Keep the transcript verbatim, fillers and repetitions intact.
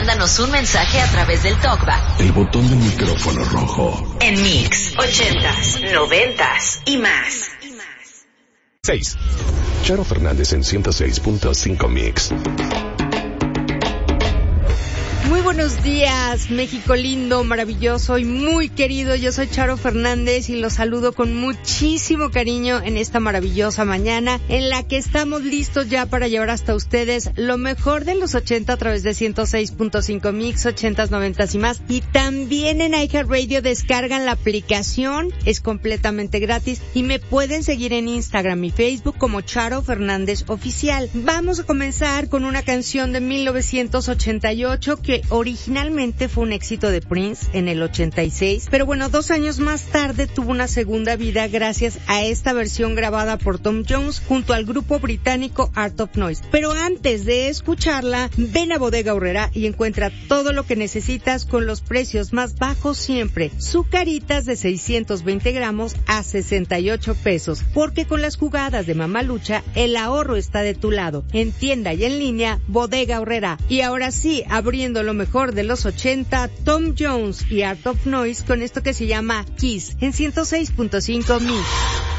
mándanos un mensaje a través del TalkBack. El botón del micrófono rojo. En Mix, ochentas, noventas y más. seis. Charo Fernández en ciento seis punto cinco Mix. Muy buenos días, México lindo, maravilloso y muy querido. Yo soy Charo Fernández y los saludo con muchísimo cariño en esta maravillosa mañana en la que estamos listos ya para llevar hasta ustedes lo mejor de los ochenta a través de ciento seis punto cinco Mix, ochentas, noventas y más. Y también en iHeartRadio descargan la aplicación, es completamente gratis y me pueden seguir en Instagram y Facebook como Charo Fernández Oficial. Vamos a comenzar con una canción de mil novecientos ochenta y ocho que originalmente fue un éxito de Prince en el ochenta y seis, pero bueno, dos años más tarde tuvo una segunda vida gracias a esta versión grabada por Tom Jones junto al grupo británico Art of Noise. Pero antes de escucharla, ven a Bodega Aurrerá y encuentra todo lo que necesitas con los precios más bajos siempre. Zucaritas de seiscientos veinte gramos a sesenta y ocho pesos, porque con las jugadas de Mamalucha, el ahorro está de tu lado. En tienda y en línea, Bodega Aurrerá. Y ahora sí, abriendo lo mejor de los ochenta, Tom Jones y Art of Noise con esto que se llama Kiss en ciento seis punto cinco Mix.